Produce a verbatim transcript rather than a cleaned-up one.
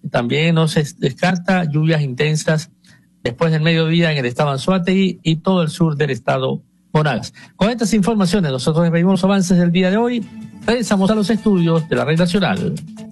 También no se descarta lluvias intensas después del mediodía en el estado Anzoátegui y todo el sur del estado Monagas. Con estas informaciones nosotros despedimos los avances del día de hoy. Regresamos a los estudios de la Red Nacional.